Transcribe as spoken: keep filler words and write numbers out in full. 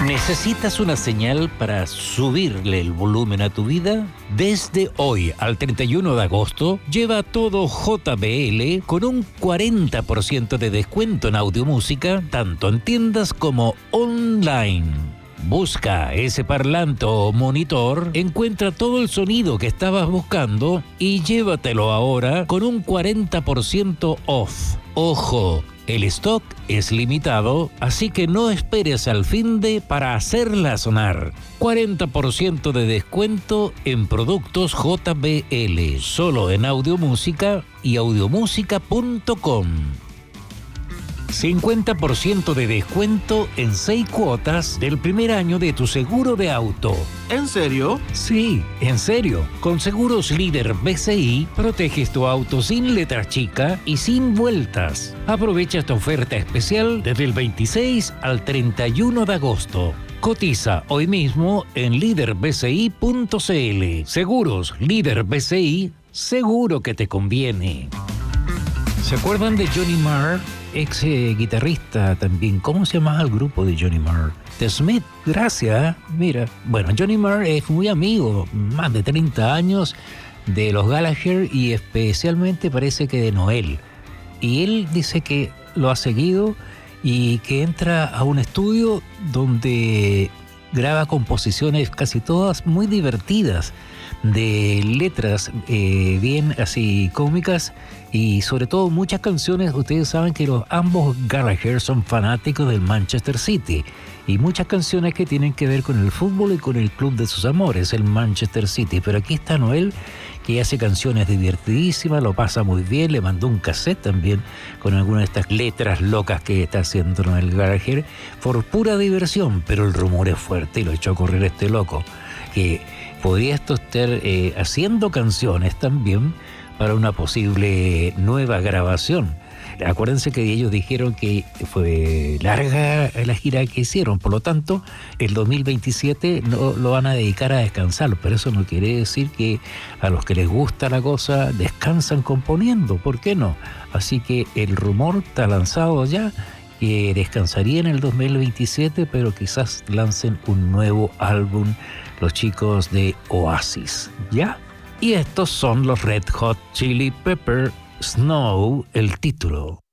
¿Necesitas una señal para subirle el volumen a tu vida? Desde hoy al treinta y uno de agosto, lleva todo J B L con un cuarenta por ciento de descuento en audiomúsica, tanto en tiendas como online. Busca ese parlante o monitor, encuentra todo el sonido que estabas buscando y llévatelo ahora con un cuarenta por ciento off. ¡Ojo! El stock es limitado, así que no esperes al finde para hacerla sonar. cuarenta por ciento de descuento en productos J B L, solo en Audiomúsica y audiomúsica punto com. cincuenta por ciento de descuento en seis cuotas del primer año de tu seguro de auto. ¿En serio? Sí, en serio. Con Seguros Líder B C I, proteges tu auto sin letra chica y sin vueltas. Aprovecha esta oferta especial desde el veintiséis al treinta y uno de agosto. Cotiza hoy mismo en líder b c i punto c l. Seguros Líder B C I, seguro que te conviene. ¿Se acuerdan de Johnny Marr? Ex eh, guitarrista también. ¿Cómo se llamaba el grupo de Johnny Marr? The Smith, gracias. Mira, bueno, Johnny Marr es muy amigo, más de treinta años, de los Gallagher y especialmente parece que de Noel. Y él dice que lo ha seguido y que entra a un estudio donde graba composiciones casi todas muy divertidas, de letras eh, bien así cómicas y sobre todo muchas canciones. Ustedes saben que los ambos Gallagher son fanáticos del Manchester City y muchas canciones que tienen que ver con el fútbol y con el club de sus amores, el Manchester City. Pero aquí está Noel, que hace canciones divertidísimas, lo pasa muy bien, le mandó un cassette también con algunas de estas letras locas que está haciendo Noel Gallagher por pura diversión, pero el rumor es fuerte y lo echó a correr este loco, que podría esto estar eh, haciendo canciones también para una posible nueva grabación. Acuérdense que ellos dijeron que fue larga la gira que hicieron, por lo tanto, el dos mil veintisiete no lo van a dedicar a descansar, pero eso no quiere decir que a los que les gusta la cosa descansan componiendo, ¿por qué no? Así que el rumor está lanzado ya, que descansaría en el dos mil veintisiete, pero quizás lancen un nuevo álbum los chicos de Oasis, ¿ya? Y estos son los Red Hot Chili Pepper, Snow, el título.